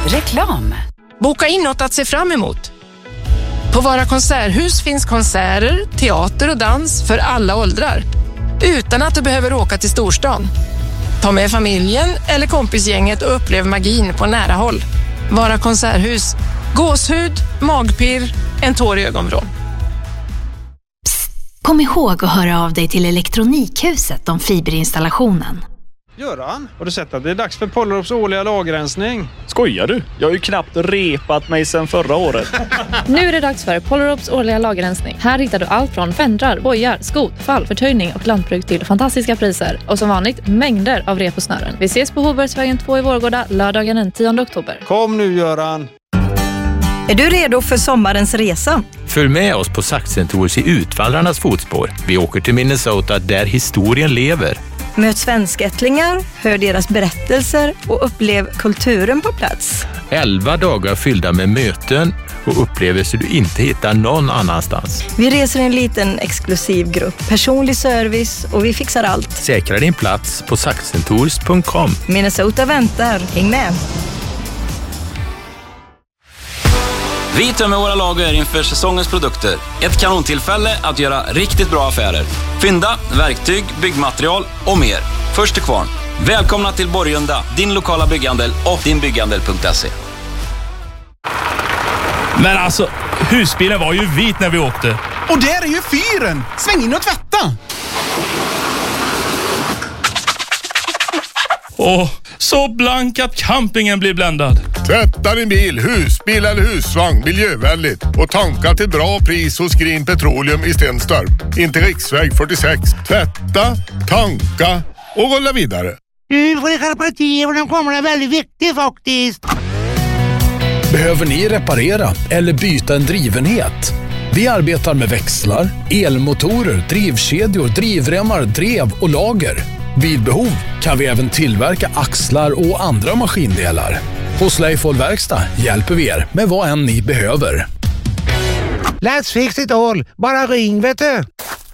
Reklam. Boka in något att se fram emot. På Vara konserthus finns konserter, teater och dans för alla åldrar. Utan att du behöver åka till storstan. Ta med familjen eller kompisgänget och upplev magin på nära håll. Vara konserthus. Gåshud, magpirr, en tår i ögonvrån. Psst, kom ihåg att höra av dig till Elektronikhuset om fiberinstallationen. Göran, har du sett att det är dags för Pollerups årliga lagerrensning? Skojar du? Jag har ju knappt repat mig sedan förra året. Nu är det dags för Pollerups årliga lagerrensning. Här hittar du allt från fendrar, bojar, skot, fallförtöjning och lantbruk till fantastiska priser. Och som vanligt, mängder av rep och snören. Vi ses på Hobergsvägen 2 i Vårgårda lördagen den 10 oktober. Kom nu Göran! Är du redo för sommarens resa? Följ med oss på Saxen Tours i Utvallarnas fotspår. Vi åker till Minnesota där historien lever. Möt svenskättlingar, hör deras berättelser och upplev kulturen på plats. 11 dagar fyllda med möten och upplevelser du inte hittar någon annanstans. Vi reser i en liten exklusiv grupp, personlig service och vi fixar allt. Säkra din plats på saxentours.com. Minnesota väntar, häng med! Vi tömmer våra lager inför säsongens produkter. Ett kanontillfälle att göra riktigt bra affärer. Fynda, verktyg, byggmaterial och mer. Först till kvarn. Välkomna till Borgunda, din lokala bygghandel och dinbygghandel.se. Men alltså, husbilen var ju vit när vi åkte. Och där är ju fyren! Sväng in och tvätta! Åh, så blank att campingen blir bländad. Tvätta din bil, husbil eller husvagn miljövänligt och tanka till bra pris hos Green Petroleum i Stenstorp. Inte riksväg 46. Tvätta, tanka och rulla vidare. Du får skärpa till och den kommer är väldigt viktig faktiskt. Behöver ni reparera eller byta en drivenhet? Vi arbetar med växlar, elmotorer, drivkedjor, drivremmar, drev och lager. Vid behov kan vi även tillverka axlar och andra maskindelar. Hos Leifol Verkstad hjälper vi er med vad än ni behöver. Let's fix it all. Bara ring, vet du.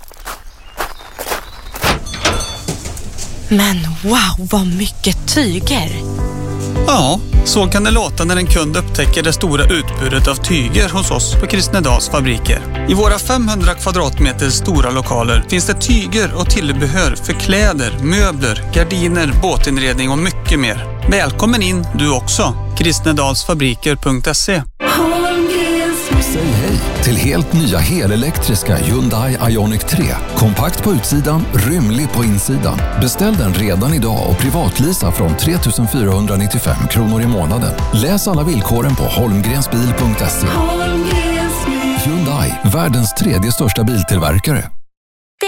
Men wow, vad mycket tyger. Ja, så kan det låta när en kund upptäcker det stora utbudet av tyger hos oss på Kristnedals fabriker. I våra 500 kvadratmeter stora lokaler finns det tyger och tillbehör för kläder, möbler, gardiner, båtinredning och mycket mer. Välkommen in du också. Kristnedalsfabriker.se. Säg hej till helt nya helelektriska Hyundai Ioniq 3. Kompakt på utsidan, rymlig på insidan. Beställ den redan idag och privatlisa från 3 495 kronor i månaden. Läs alla villkoren på holmgrensbil.se. Hyundai, världens 3:e största biltillverkare.